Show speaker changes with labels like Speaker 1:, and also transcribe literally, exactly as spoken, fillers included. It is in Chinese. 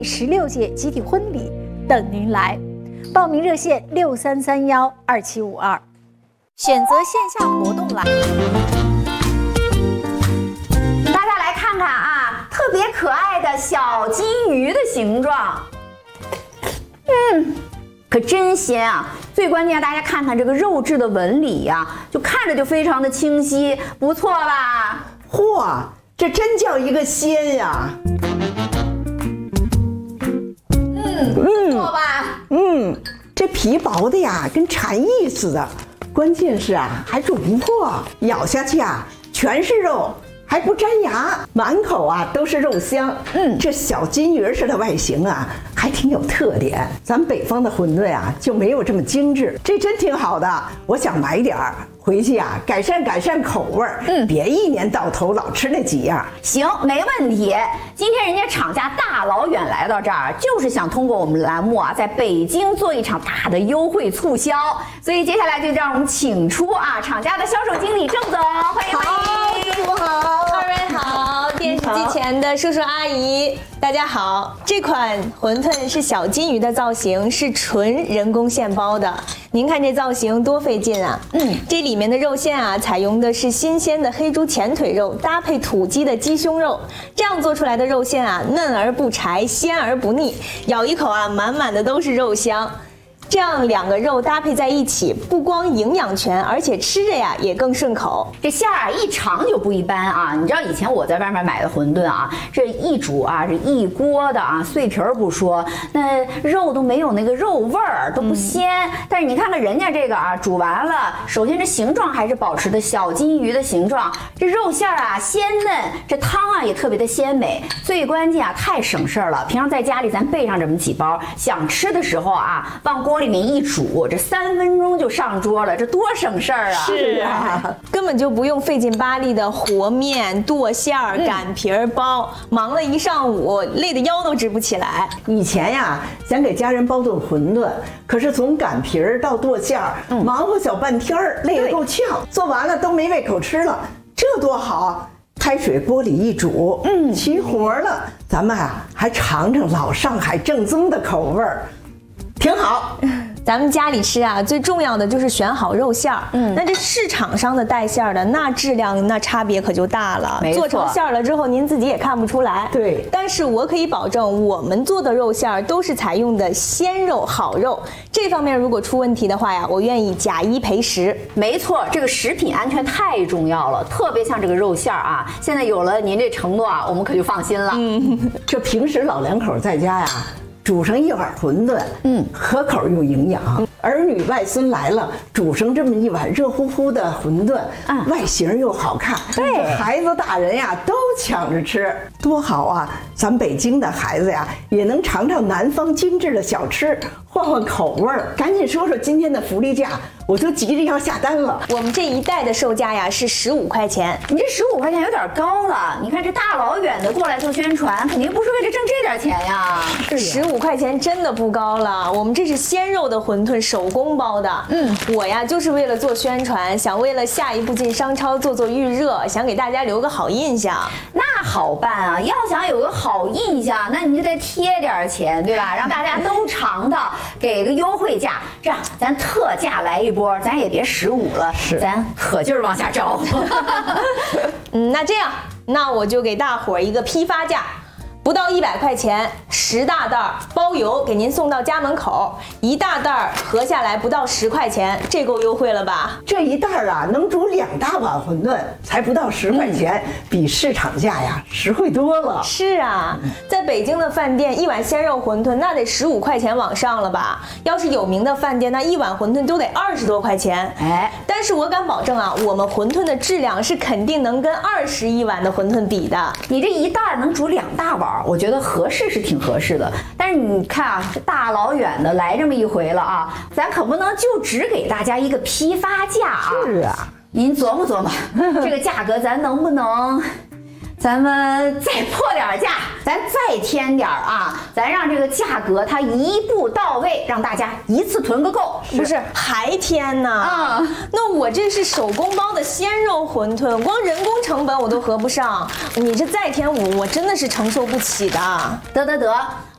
Speaker 1: 十六届集体婚礼等您来，报名热线六三三幺二七五二。选择线下活动来，
Speaker 2: 大家来看看啊，特别可爱的小金鱼的形状，嗯，可真鲜啊！最关键，大家看看这个肉质的纹理呀、啊，就看着就非常的清晰，不错吧？
Speaker 3: 嚯，这真叫一个鲜呀！
Speaker 2: 嗯，不错吧？
Speaker 3: 嗯，这皮薄的呀，跟蝉翼似的。关键是啊，还煮不破，咬下去啊，全是肉，还不粘牙，满口啊都是肉香。嗯，这小金鱼似的外形啊，还挺有特点。咱北方的馄饨啊，就没有这么精致，这真挺好的。我想买点儿。回去啊，改善改善口味儿，嗯，别一年到头老吃那几样。
Speaker 2: 行，没问题。今天人家厂家大老远来到这儿，就是想通过我们栏目啊，在北京做一场大的优惠促销。所以接下来就让我们请出啊厂家的销售经理郑总，欢迎欢迎，
Speaker 3: 师傅好，
Speaker 4: 二位好，电视机前的叔叔阿姨大家好。这款馄饨是小金鱼的造型，是纯人工现包的。您看这造型多费劲啊！嗯，这里面的肉馅啊，采用的是新鲜的黑猪前腿肉，搭配土鸡的鸡胸肉，这样做出来的肉馅啊，嫩而不柴，鲜而不腻，咬一口啊，满满的都是肉香。这样两个肉搭配在一起，不光营养全，而且吃着呀也更顺口。
Speaker 2: 这馅儿啊一尝就不一般啊！你知道以前我在外面买的馄饨啊，这一煮啊，这一锅的啊，碎皮儿不说，那肉都没有那个肉味儿，都不鲜。嗯、但是你看看人家这个啊，煮完了，首先这形状还是保持的小金鱼的形状，这肉馅儿啊鲜嫩，这汤啊也特别的鲜美。最关键啊，太省事儿了。平常在家里咱备上这么几包，想吃的时候啊，往锅里面一煮，这三分钟就上桌了，这多省事儿啊！
Speaker 4: 是啊，根本就不用费劲巴力的和面、剁馅儿、擀皮儿、包，忙了一上午，累得腰都直不起来。
Speaker 3: 以前呀，想给家人包顿馄饨，可是从擀皮儿到剁馅儿，嗯、忙活小半天儿，累得够呛，做完了都没胃口吃了，这多好！开水锅里一煮，嗯，齐活了。咱们啊，还尝尝老上海正宗的口味儿。挺好，
Speaker 4: 咱们家里吃啊，最重要的就是选好肉馅儿。嗯，那这市场上的带馅儿的，那质量那差别可就大了。做成馅儿了之后，您自己也看不出来。
Speaker 3: 对，
Speaker 4: 但是我可以保证，我们做的肉馅儿都是采用的鲜肉好肉。这方面如果出问题的话呀，我愿意假一赔十。
Speaker 2: 没错，这个食品安全太重要了，特别像这个肉馅儿啊，现在有了您这承诺啊，我们可就放心了。嗯，
Speaker 3: 这平时老两口在家呀。煮上一碗馄饨，嗯，可口又营养。嗯、儿女外孙来了，煮上这么一碗热乎乎的馄饨，嗯，外形又好看，对，孩子大人呀都抢着吃，多好啊！咱北京的孩子呀，也能尝尝南方精致的小吃，换换口味儿。赶紧说说今天的福利价，我都急着要下单了。
Speaker 4: 我们这一袋的售价呀是十五块钱，
Speaker 2: 你这十五块钱有点高了。你看这大老远的过来做宣传，肯定不是为了挣这点钱呀。
Speaker 4: 十五块钱真的不高了，我们这是鲜肉的馄饨，手工包的。嗯，我呀就是为了做宣传，想为了下一步进商超做做预热，想给大家留个好印象。
Speaker 2: 那好办啊，要想有个好印象，那你就得贴点钱，对吧？让大家都尝到，给个优惠价，这样咱特价来一波，咱也别十五了，咱可劲儿往下招。
Speaker 4: 嗯，那这样，那我就给大伙儿一个批发价。不到一百块钱，十大袋儿包邮，给您送到家门口。一大袋儿合下来不到十块钱，这够优惠了吧？
Speaker 3: 这一袋儿啊，能煮两大碗馄饨，才不到十块钱，嗯、比市场价呀实惠多了。
Speaker 4: 是啊，在北京的饭店，一碗鲜肉馄饨那得十五块钱往上了吧？要是有名的饭店，那一碗馄饨都得二十多块钱。哎，但是我敢保证啊，我们馄饨的质量是肯定能跟二十一碗的馄饨比的。
Speaker 2: 你这一袋儿能煮两大碗。我觉得合适是挺合适的，但是你看啊，这大老远的来这么一回了啊，咱可不能就只给大家一个批发价啊。
Speaker 3: 是啊，
Speaker 2: 您琢磨琢磨，这个价格咱能不能？咱们再破点价，咱再添点啊，咱让这个价格它一步到位，让大家一次囤个够。
Speaker 4: 不是还添呢？啊、嗯，那我这是手工包的鲜肉馄饨，光人工成本我都合不上，你这再添我我真的是承受不起的。
Speaker 2: 得得得，